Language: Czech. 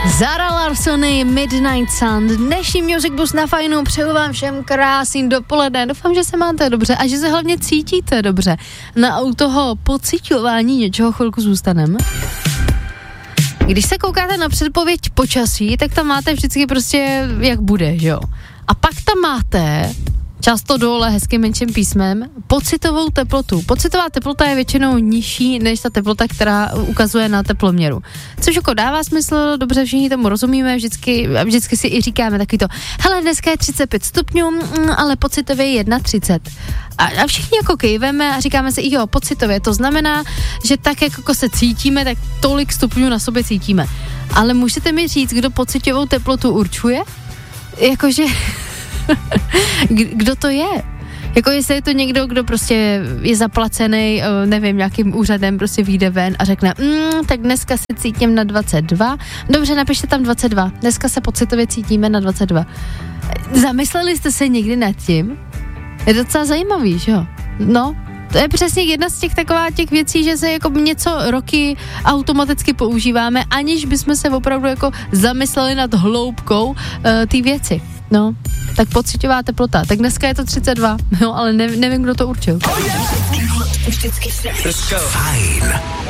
Zara Larsony, Midnight Sun, dnešní Music Bus na Fajnu, přeju vám všem krásný dopoledne, doufám, že se máte dobře a že se hlavně cítíte dobře. U toho pociťování něčeho chvilku zůstaneme. Když se koukáte na předpověď počasí, tak tam máte vždycky prostě jak bude, že jo? A pak tam máte, často dole hezkým menším písmem, pocitovou teplotu. Pocitová teplota je většinou nižší než ta teplota, která ukazuje na teploměru. Což jako dává smysl, dobře všichni tomu rozumíme, vždycky si i říkáme taky to, hele, dneska je 35 stupňů, ale pocitově je 31. A všichni jako kejveme a říkáme si, jo, pocitově, to znamená, že tak jako se cítíme, tak tolik stupňů na sobě cítíme. Ale můžete mi říct, kdo pocitovou teplotu určuje? Jakože... Kdo to je? Jako jestli je to někdo, kdo prostě je zaplacený, nevím, nějakým úřadem, prostě vyjde ven a řekne, tak dneska se cítím na 22. Dobře, napište tam 22. Dneska se pocitově cítíme na 22. Zamysleli jste se někdy nad tím? Je docela zajímavý, že jo? No, to je přesně jedna z těch věcí, že se jako něco roky automaticky používáme, aniž bychom se opravdu jako zamysleli nad hloubkou té věci. No, tak pocitová teplota. Tak dneska je to 32, no, ale nevím, kdo to určil. Fajn.